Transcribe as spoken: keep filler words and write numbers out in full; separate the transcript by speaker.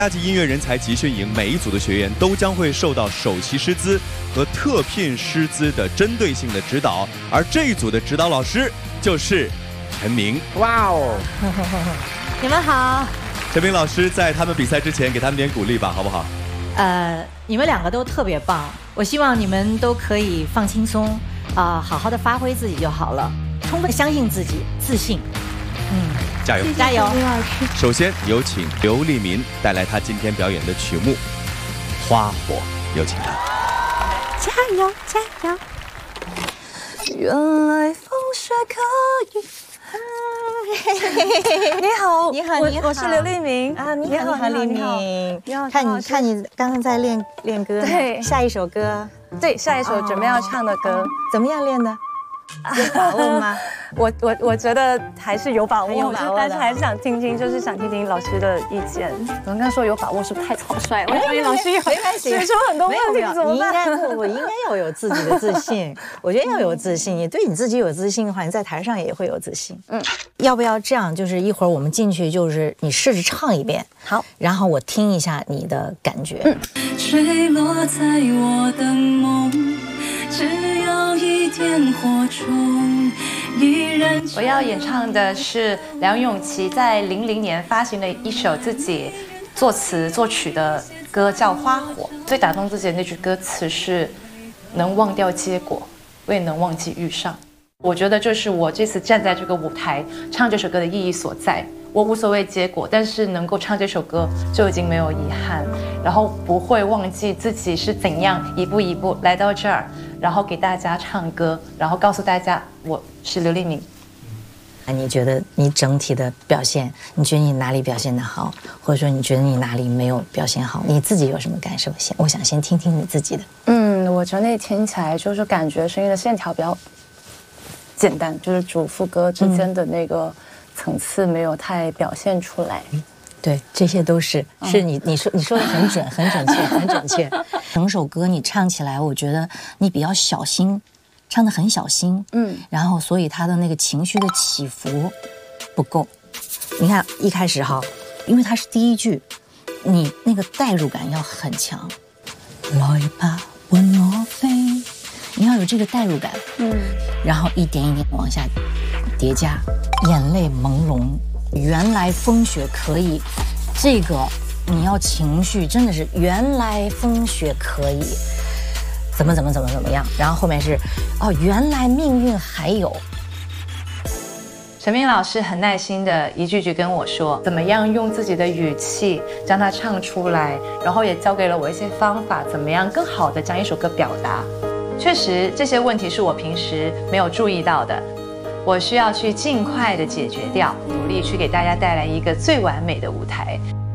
Speaker 1: 八级音乐人才集训营每一组的学员都将会受到首席师资和特聘师资的针对性的指导，而这一组的指导老师就是陈明。
Speaker 2: 哇哦！
Speaker 3: 你们好，
Speaker 1: 陈明老师在他们比赛之前给他们点鼓励吧，好不好？
Speaker 3: 呃，你们两个都特别棒，我希望你们都可以放轻松啊、呃，好好的发挥自己就好了，充分相信自己，自信。嗯，
Speaker 1: 加油，
Speaker 3: 加油！
Speaker 1: 首先有请刘立民带来他今天表演的曲目《花火》，有请他。
Speaker 3: 加油，加油！
Speaker 4: 原来风雪可以。你好，
Speaker 3: 你好，你好，
Speaker 4: 我是刘立明
Speaker 3: 啊，你好，你好，李明，
Speaker 4: 你好，
Speaker 3: 看你看你刚刚在练练歌，
Speaker 4: 对，
Speaker 3: 下一首歌，
Speaker 4: 对，下一首准备要唱的歌，
Speaker 3: 怎么样练的？有把握吗？
Speaker 4: 我我我觉得还是有把握，
Speaker 3: 有把握，
Speaker 4: 但是还是想听听，就是想听听老师的意见。我刚刚说有把握是不是太草率了？我发现老师有
Speaker 3: 没关系，
Speaker 4: 提出很多问题，怎么办？
Speaker 3: 你应该不不应该要有自己的自信，我觉得要有自信。你对你自己有自信的话，你在台上也会有自信。嗯，要不要这样？就是一会儿我们进去，就是你试着唱一遍，
Speaker 4: 好，然
Speaker 3: 后我听一下你的感觉。
Speaker 4: 嗯，
Speaker 5: 坠落在我的梦，只要一点火种，依然。
Speaker 6: 我要演唱的是梁咏琪在零零年发行的一首自己作词作曲的歌，叫《花火》。最打动自己的那句歌词是“能忘掉结果，未能忘记遇上”。我觉得这是我这次站在这个舞台唱这首歌的意义所在。我无所谓结果，但是能够唱这首歌就已经没有遗憾，然后不会忘记自己是怎样一步一步来到这儿，然后给大家唱歌，然后告诉大家我是刘立明。
Speaker 3: 你觉得你整体的表现，你觉得你哪里表现得好，或者说你觉得你哪里没有表现好，你自己有什么感受？先，我想先听听你自己的。
Speaker 4: 嗯，我整体听起来就是感觉声音的线条比较简单，就是主副歌之间的那个层次没有太表现出来。
Speaker 3: 嗯，对，这些都是是你你说你说的很准，很准确，很准确。整首歌你唱起来，我觉得你比较小心。唱得很小心，嗯，然后所以他的那个情绪的起伏不够。你看一开始哈，因为它是第一句，你那个代入感要很强。来吧，问我飞，你要有这个代入感，嗯，然后一点一点往下叠加，眼泪朦胧。原来风雪可以，这个你要情绪真的是原来风雪可以。怎么怎么怎么怎么样？然后后面是，哦，原来命运还有。
Speaker 6: 陈明老师很耐心的一句句跟我说，怎么样用自己的语气将它唱出来，然后也教给了我一些方法，怎么样更好的将一首歌表达。确实，这些问题是我平时没有注意到的，我需要去尽快的解决掉，努力去给大家带来一个最完美的舞台。